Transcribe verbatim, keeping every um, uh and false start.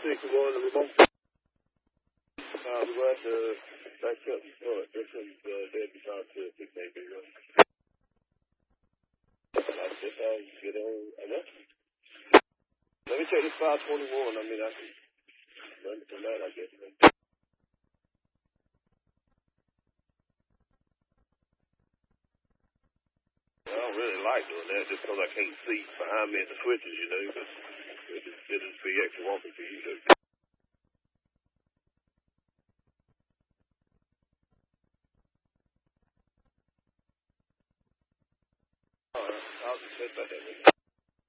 six one, the remote. Uh, we got the back up. Oh, that's some uh, dead beside the six eight zero. I guess I'll get on. I know. Let me check this five twenty-one. I mean, I can run it from that, I guess. I don't really like doing that just because I can't see behind me at the switches, you know, but it just, it just be extra wonky for you to. All right, I'll just set that in.